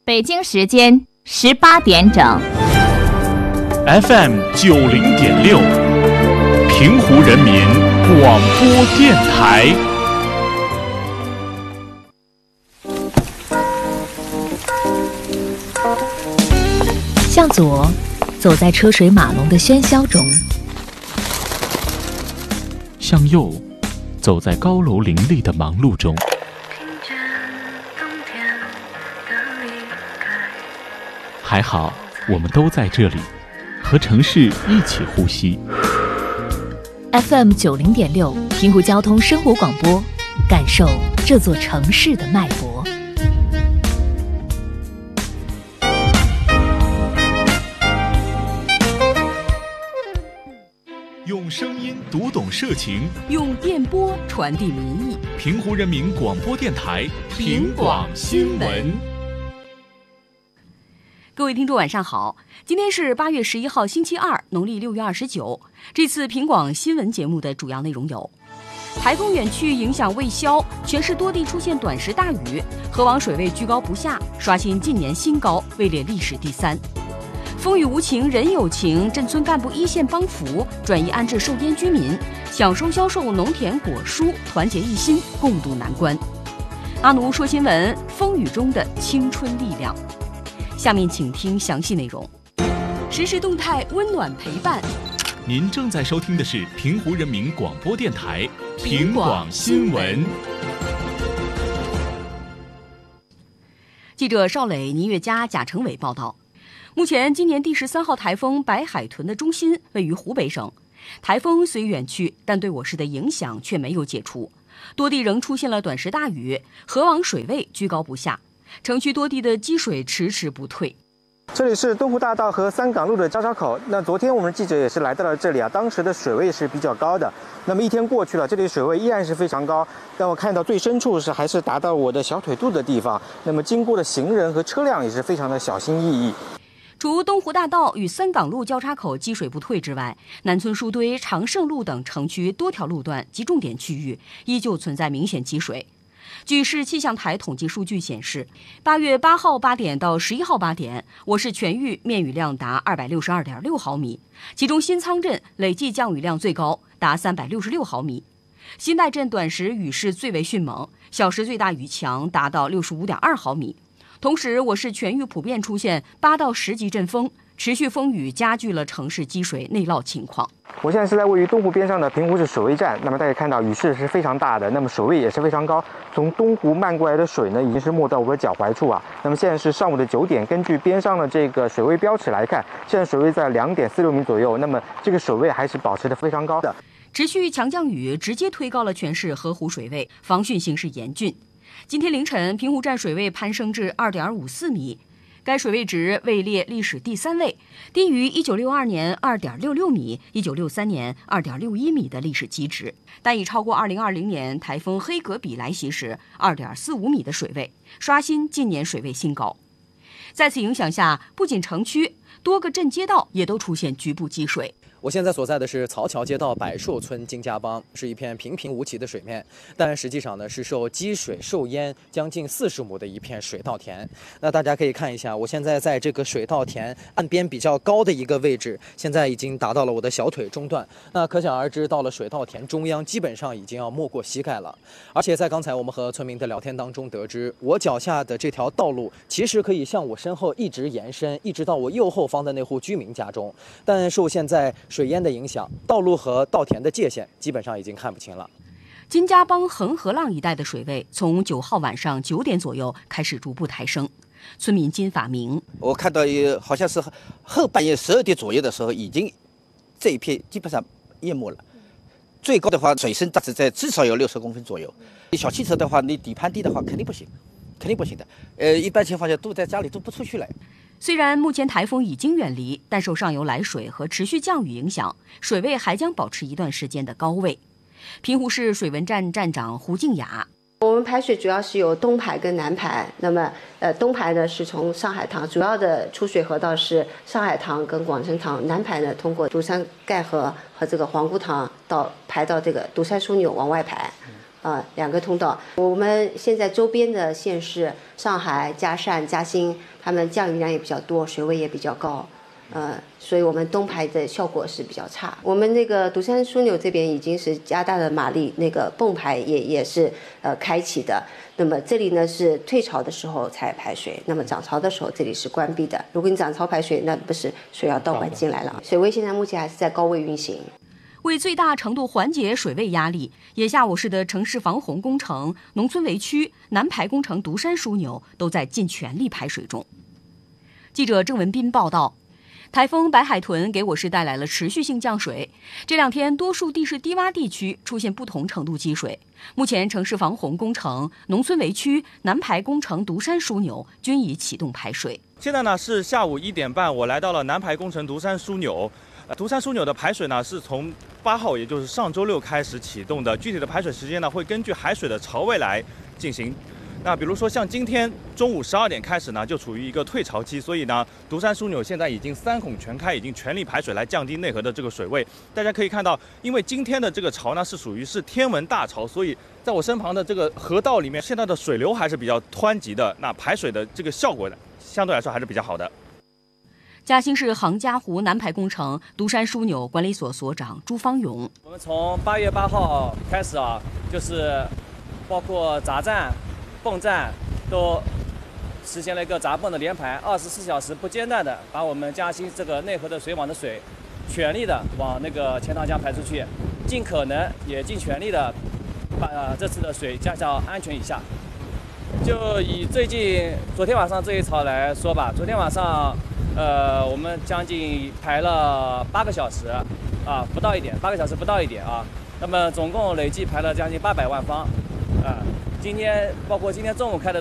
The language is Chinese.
北京时间18点整。 FM 90.6，平湖人民广播电台。 向左，走在车水马龙的喧嚣中； 向右，走在高楼林立的忙碌中。还好，我们都在这里，和城市一起呼吸。 FM 90.6，平湖交通生活广播，感受这座城市的脉搏。 用声音读懂社情， 用电波传递民意。 平湖人民广播电台平广新闻。 各位听众晚上好，今天是8月11号星期二，农历6月29。这次平广新闻节目的主要内容有：台风远去影响未消，全市多地出现短时大雨，河王水位居高不下，刷新近年新高，位列历史第3。风雨无情人有情，镇村干部一线帮扶，转移安置受淹居民，享收销售农田果蔬，团结一心，共度难关。阿奴说新闻，风雨中的青春力量。下面请听详细内容。实时动态，温暖陪伴。 您正在收听的是平湖人民广播电台平广新闻。 记者邵磊、倪月佳、贾成伟报道。目前，今年第13号台风白海豚的中心位于湖北省。台风虽远去，但对我市的影响却没有解除，多地仍出现了短时大雨，河王水位居高不下。城区多地的积水迟迟不退。 这里是东湖大道和三港路的交叉口。那昨天我们记者也是来到了这里啊，当时的水位是比较高的。那么一天过去了，这里水位依然是非常高，但我看到最深处还是达到我的小腿肚的地方。那么经过的行人和车辆也是非常的小心翼翼。 除东湖大道与三港路交叉口积水不退之外，南村书堆、长盛路等城区多条路段及重点区域依旧存在明显积水。据市气象台统计数据显示，8月8号8点到11号8点，我市全域面雨量达262.6毫米，其中新仓镇累计降雨量最高，达366毫米。新代镇短时雨势最为迅猛，小时最大雨强达到65.2毫米。同时，我市全域普遍出现8到10级阵风，持续风雨加剧了城市积水内涝情况。 我现在是在位于东湖边上的平湖市水位站，那么大家看到雨势是非常大的，那么水位也是非常高，从东湖漫过来的水呢，已经是没到我的脚踝处啊。那么现在是上午的9点，根据边上的这个水位标尺来看，现在水位在2.46米左右，那么这个水位还是保持得非常高的。 持续强降雨直接推高了全市河湖水位，防汛形势严峻。今天凌晨，平湖站水位攀升至2.54米，该水位值位列历史第3位，低于1962年2.66米、1963年2.61米的历史基值，但已超过2020年台风黑格比来袭时2.45米的水位，刷新近年水位新高。在此影响下，不仅城区，多个镇街道也都出现局部积水。 我现在所在的是曹桥街道百寿村金家浜，是一片平平无奇的水面，但实际上呢是受积水受淹将近40亩的一片水稻田。那大家可以看一下，我现在在这个水稻田岸边比较高的一个位置，现在已经达到了我的小腿中段。那可想而知，到了水稻田中央，基本上已经要没过膝盖了。而且在刚才我们和村民的聊天当中得知，我脚下的这条道路其实可以向我身后一直延伸，一直到我右后方的那户居民家中，但受现在水淹的影响，道路和稻田的界限基本上已经看不清了。 金家浜横河浪一带的水位从9号晚上9点左右开始逐步抬升。村民金法明， 我看到好像是后半夜12点左右的时候，已经这一片基本上淹没了。最高的话，水深大致在至少有60公分左右。小汽车的话，你底盘低的话，肯定不行的。一般情况下都在家里都不出去了。 虽然目前台风已经远离，但受上游来水和持续降雨影响，水位还将保持一段时间的高位。平湖市水文站站长胡静雅， 我们排水主要是有东排跟南排，那么东排呢是从上海塘，主要的出水河道是上海塘跟广生塘，南排呢通过独山盖河和这个黄姑塘排到这个独山枢纽往外排。 2个通道。我们现在周边的县市，上海、嘉善、嘉兴，他们降雨量也比较多，水位也比较高。所以我们东排的效果是比较差。我们那个独山枢纽这边已经是加大了马力，那个泵排也是开启的。那么这里呢是退潮的时候才排水，那么涨潮的时候这里是关闭的。如果你涨潮排水，那不是水要倒灌进来了。水位现在目前还是在高位运行。 为最大程度缓解水位压力，野下五市的城市防洪工程、农村围区、南排工程独山枢纽都在尽全力排水中。记者郑文斌报道。台风白海豚给我市带来了持续性降水，这2天多数地势低洼地区出现不同程度积水。目前城市防洪工程、农村围区、南排工程独山枢纽均已启动排水。 现在呢是下午1点半，我来到了南排工程独山枢纽。独山枢纽的排水呢是从8号，也就是上周六开始启动的。具体的排水时间呢会根据海水的潮位来进行。那比如说像今天中午12点开始呢，就处于一个退潮期，所以呢，独山枢纽现在已经3孔全开，已经全力排水来降低内河的这个水位。大家可以看到，因为今天的这个潮呢是属于天文大潮，所以在我身旁的这个河道里面，现在的水流还是比较湍急的，那排水的这个效果呢，相对来说还是比较好的。 嘉兴市杭嘉湖南排工程独山枢纽管理所所长朱方勇： 我们从8月8号开始就是包括闸站、泵站都实现了一个闸泵的连排，24小时不间断的把我们嘉兴这个内河的水网的水全力的往那个钱塘江排出去，尽可能也尽全力的把这次的水降到安全以下。就以昨天晚上这一潮来说吧，昨天晚上我们将近排了8个小时不到一点，8个小时不到一点那么总共累计排了将近800万方今天包括今天中午开的